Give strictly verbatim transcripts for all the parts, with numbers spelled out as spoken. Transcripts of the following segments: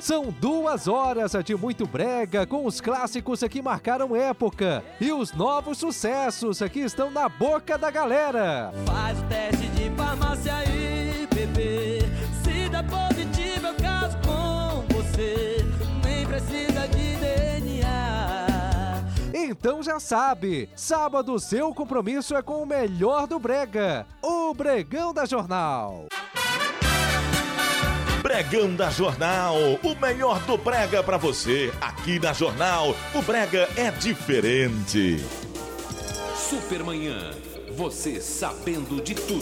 São duas horas de muito brega com os clássicos que marcaram época e os novos sucessos que estão na boca da galera. Faz o teste de farmácia aí, bebê. Se dá positivo eu caso com você. Nem precisa de D N A. Então já sabe, sábado seu compromisso é com o melhor do brega, o Bregão da Jornal. Bregão da Jornal, o melhor do brega pra você. Aqui na Jornal, o brega é diferente. Supermanhã, você sabendo de tudo.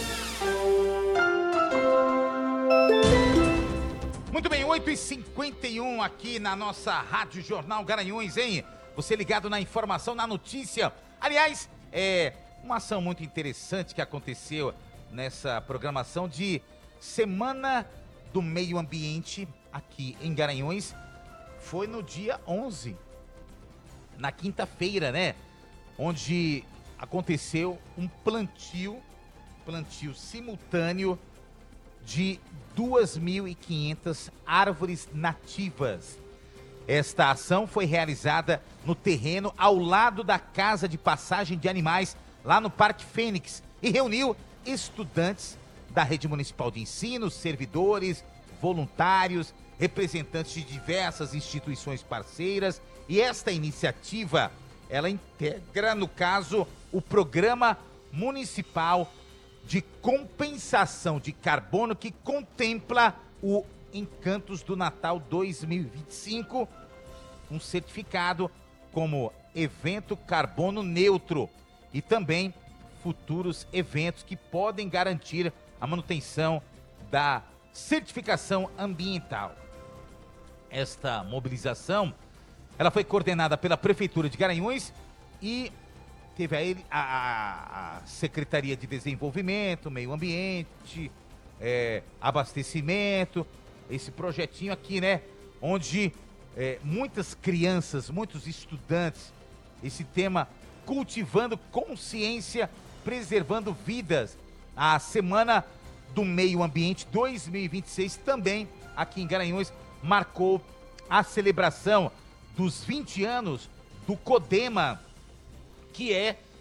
Muito bem, oito e cinquenta e um aqui na nossa Rádio Jornal Garanhuns, hein? Você ligado na informação, na notícia. Aliás, é uma ação muito interessante que aconteceu nessa programação de Semana do Meio Ambiente aqui em Garanhuns. Foi no dia onze, na quinta-feira, né? Onde aconteceu um plantio, plantio simultâneo de duas mil e quinhentas árvores nativas. Esta ação foi realizada no terreno ao lado da Casa de Passagem de Animais, lá no Parque Fênix, e reuniu estudantes da Rede Municipal de Ensino, servidores, voluntários, representantes de diversas instituições parceiras. E esta iniciativa, ela integra, no caso, o Programa Municipal de Compensação de Carbono, que contempla o Encantos do Natal dois mil e vinte e cinco, um certificado como evento carbono neutro e também futuros eventos que podem garantir a manutenção da certificação ambiental. Esta mobilização, ela foi coordenada pela Prefeitura de Garanhuns e teve a, ele, a, a Secretaria de Desenvolvimento, Meio Ambiente, é, Abastecimento, esse projetinho aqui, né? Onde é, muitas crianças, muitos estudantes, esse tema cultivando consciência, preservando vidas. A Semana do Meio Ambiente dois mil e vinte e seis também aqui em Garanhuns marcou a celebração dos vinte anos do CODEMA, que é